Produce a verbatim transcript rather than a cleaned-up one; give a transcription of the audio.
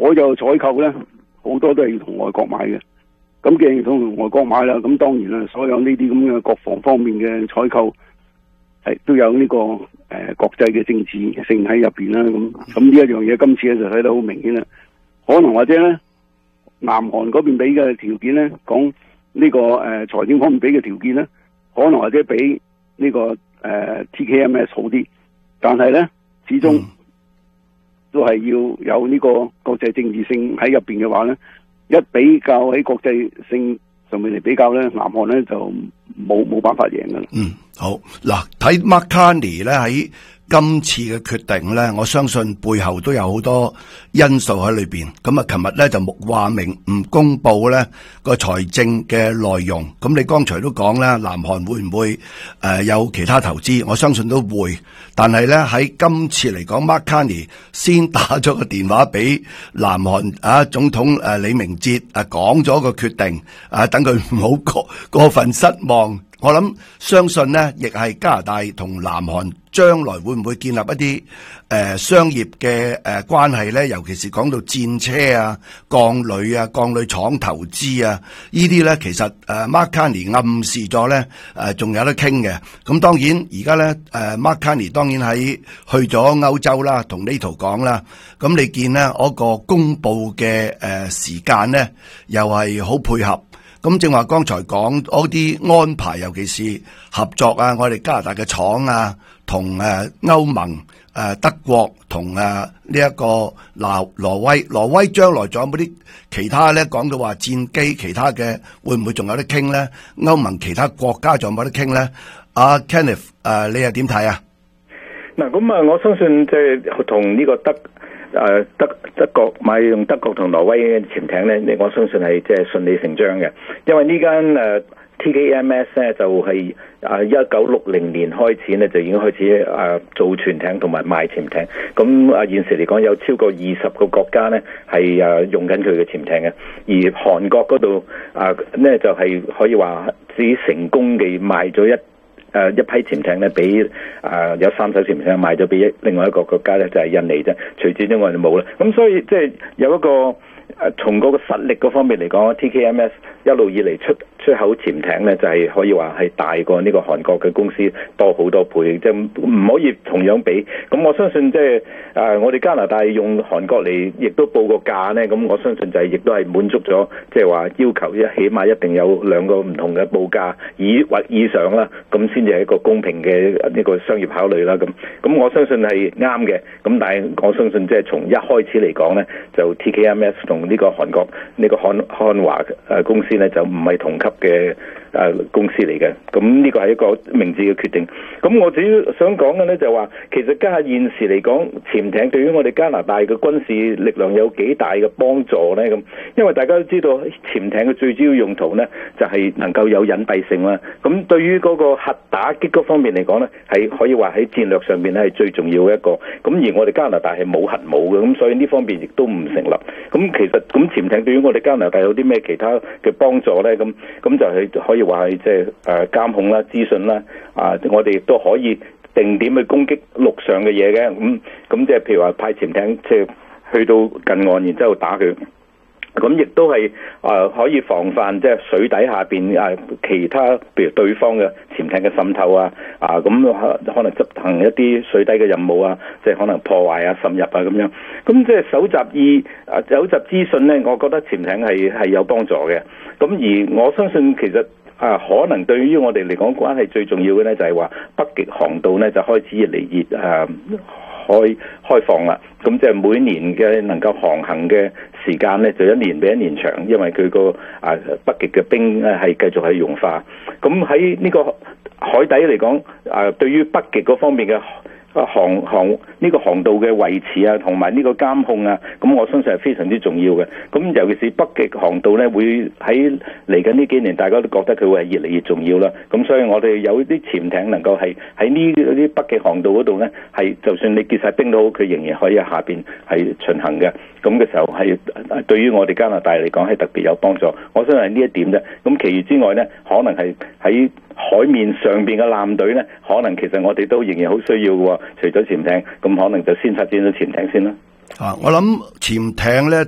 所有採購咧，好多都係要同外國買嘅。咁既然同外國買啦，咁當然啦，所有呢啲咁嘅國防方面嘅採購係都有呢、這個誒、呃、國際嘅政治性喺入邊啦。咁咁呢一樣嘢，今次咧就睇得好明顯啦。可能或者咧，南韓嗰邊俾嘅條件咧，講呢、這個誒、呃、財政方面俾嘅條件咧，可能或者比呢、這個誒、呃、T K M S 好啲，但係咧始終都係要有呢個國際政治性喺入邊嘅話咧。一比較喺國際性上面嚟比較咧，南韓咧就冇冇辦法贏噶啦。 嗯，好嗱，睇 Mark Carney 咧喺今次嘅決定咧，我相信背後都有好多因素喺裏邊。咁啊，琴日咧就話明唔公布咧個財政嘅內容。咁你剛才都講啦，南韓會唔會誒、呃、有其他投資？我相信都會。但係咧喺今次嚟講 ，Mark Carney 先打咗個電話俾南韓啊總統誒李明哲啊，講咗個決定啊，等佢唔好過過分失望。我諗相信呢，亦係加拿大同南韓將來會唔會建立一啲誒、呃、商業嘅誒、呃、關係呢？尤其是講到戰車啊、鋼鋁啊、鋼鋁廠投資啊，呢啲呢，其實誒、呃、Mark Carney 暗示咗呢，誒、呃、仲有得傾嘅。咁當然而家呢，誒、呃、Mark Carney 當然喺去咗歐洲啦，同呢圖講啦。咁你見呢嗰、那個公佈嘅誒、呃、時間呢，又係好配合。咁正話剛才講嗰啲安排，尤其是合作啊，我哋加拿大嘅廠啊，同誒歐盟、誒、呃、德國同誒呢一個挪挪威，挪威將來仲有冇啲其他咧？講到話戰機，其他嘅會唔會仲有得傾咧？歐盟其他國家仲有冇得傾咧？阿、uh, Kenneth，誒、呃、你又點睇啊？ 嗱，咁啊，我相信即係同呢個德。誒德德國買用德國同挪威嘅潛艇咧，我相信係即係順理成章嘅，因為呢間誒 T K M S 咧就係誒一九六零年開始咧就已經開始誒做全艇同埋賣潛艇，咁啊現時嚟講有超過二十個國家咧係誒用緊佢嘅潛艇嘅，而韓國嗰度啊咧就係可以話自己成功地賣咗一。誒、呃、一批潛艇咧，俾誒、呃、有三艘潛艇賣咗俾另外一個國家咧，就係、是、印尼啫。除此之外就冇啦。咁所以即係有一個誒，從嗰個實力嗰方面嚟講 ，T K M S 一路以嚟出出口潛艇咧，就係、是、可以話係大過呢個韓國嘅公司多好多倍，即係唔可以同樣比。咁我相信即係誒，我哋加拿大用韓國嚟，亦都報個價咧。咁我相信就係亦都係滿足咗，即係話要求一起碼一定有兩個唔同嘅報價以或以上啦，咁先至係一個公平嘅呢個商業考慮啦。咁咁我相信係啱嘅。咁但係我相信即係從一開始嚟講咧，就 T K M S 同呢個韓國呢、呢個漢漢華誒公司咧，就唔係同級嘅誒公司嚟嘅，咁呢個係一個明智嘅決定。咁我主要想講嘅咧就話，其實家下現時嚟講，潛艇對於我哋加拿大嘅軍事力量有幾大嘅幫助咧？咁因為大家都知道潛艇嘅最主要用途咧，就係能夠有隱蔽性啦。咁對於嗰個核打擊嗰方面嚟講咧，係可以話喺戰略上面咧係最重要嘅一個。咁而我哋加拿大係冇核武嘅，咁所以呢方面亦都唔成立。咁其實咁潛艇對於我哋加拿大有啲咩其他嘅幫助咧？咁咁就係可以話係即係誒監控啦、資訊啦，啊我哋亦都可以定點去攻擊陸上嘅嘢嘅。咁咁即係譬如話派潛艇即係去到近岸，然之後打佢。咁亦都係啊，可以防範即係水底下邊啊其他，譬如對方嘅潛艇嘅滲透啊，啊咁可能執行一啲水底嘅任務啊，即係可能破壞啊、滲入啊咁樣。咁即係搜集意啊、搜集資訊咧，我覺得潛艇係係有幫助嘅。咁而我相信其實啊，可能對於我哋嚟講關係最重要嘅咧，就係話北極航道咧就開始越嚟越啊開開放啦。咁即係每年嘅能夠航行嘅時間咧，就一年比一年長，因為佢個啊北極嘅冰咧係繼續係融化。咁喺呢個海底嚟講，啊對於北極嗰方面嘅航航呢、這個航道嘅維持啊，同埋呢個監控啊，咁我相信係非常之重要嘅。咁尤其是北極航道咧，會喺嚟緊呢幾年，大家都覺得佢會係越嚟越重要啦。咁所以我哋有啲潛艇能夠係喺呢啲北極航道嗰度咧，係就算你結晒冰都好，佢仍然可以喺下邊係巡行嘅。咁嘅時候係對於我哋加拿大嚟講係特別有幫助。我相信係呢一點啫。咁其餘之外咧，可能係喺海面上邊嘅艦隊咧，可能其實我哋都仍然好需要嘅喎。除咗潛艇，咁可能就先發展咗潛艇先啦。 啊，我諗潛艇咧